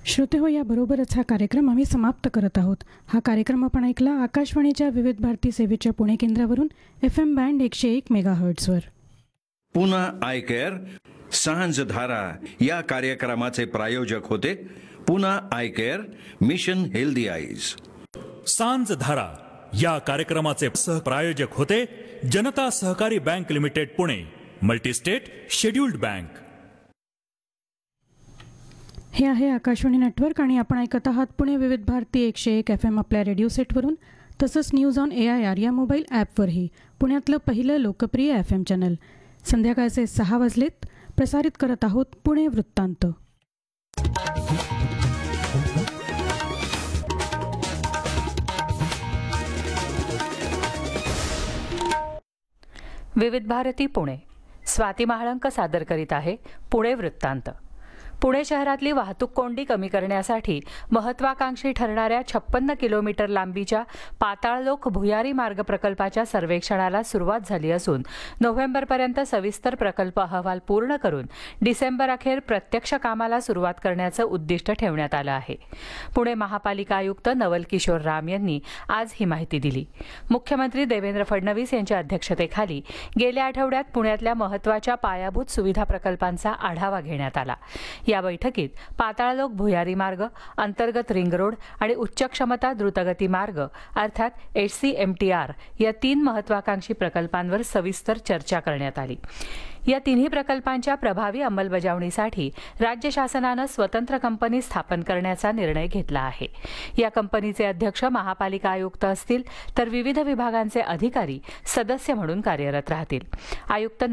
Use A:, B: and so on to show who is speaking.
A: श्रोते हो, याबरोबरच हा कार्यक्रम आम्ही समाप्त करत आहोत. हा कार्यक्रम आपण ऐकला आकाशवाणीच्या विविध भारती सेवेच्या पुणे केंद्रावरून FM बँड 101 मेगाहर्ट्झवर.
B: पुन्हा आय केअर सांझधारा या कार्यक्रमाचे प्रायोजक होते पुन्हा I care mission healthy eyes.
C: सांझधारा या कार्यक्रमाचे सहप्रायोजक होते जनता सहकारी bank limited Pune, multi-state scheduled bank.
A: हे आहे आकाशवाणी नेटवर्क आणि आपण ऐकत आहात पुणे विविध भारती 101 FM आपल्या रेडिओ सेटवरून, तसंच न्यूज ऑन AIR या मोबाईल ॲपवरही. पुण्यातलं पहिलं लोकप्रिय FM चॅनल. संध्याकाळचे 6 वाजलेत. प्रसारित करत आहोत पुणे वृत्तांत.
D: विविध भारती पुणे. स्वाती महाळंक सादर करीत आहे पुणे वृत्तांत. पुणे शहरातली वाहतूक कोंडी कमी करण्यासाठी महत्वाकांक्षी ठरणाऱ्या 56 किलोमीटर लांबीच्या पाताळलोक भुयारी मार्ग प्रकल्पाच्या सर्वेक्षणाला सुरुवात झाली असून नोव्हेंबरपर्यंत सविस्तर प्रकल्प अहवाल पूर्ण करून डिसेंबर अखेर प्रत्यक्ष कामाला सुरुवात करण्याचं उद्दिष्ट ठेवण्यात आलं आहे. पुणे महापालिका आयुक्त नवल किशोर राम यांनी आज ही माहिती दिली. मुख्यमंत्री देवेंद्र फडणवीस यांच्या अध्यक्षतेखाली गेल्या आठवड्यात पुण्यातल्या महत्वाच्या पायाभूत सुविधा प्रकल्पांचा आढावा घेण्यात आला. या बैठकीत पाताळलोक भुयारी मार्ग, अंतर्गत रिंग रोड आणि उच्च क्षमता द्रुतगती मार्ग अर्थात HCMTR या 3 महत्वाकांक्षी प्रकल्पांवर सविस्तर चर्चा करण्यात आली. या तिन्ही प्रकल्पांच्या प्रभावी अंमलबजावणीसाठी राज्य शासनानं स्वतंत्र कंपनी स्थापन करण्याचा निर्णय घेतला आहे. या कंपनीचे अध्यक्ष महापालिका आयुक्त असतील तर विविध विभागांचे अधिकारी सदस्य म्हणून कार्यरत राहतील. आयुक्त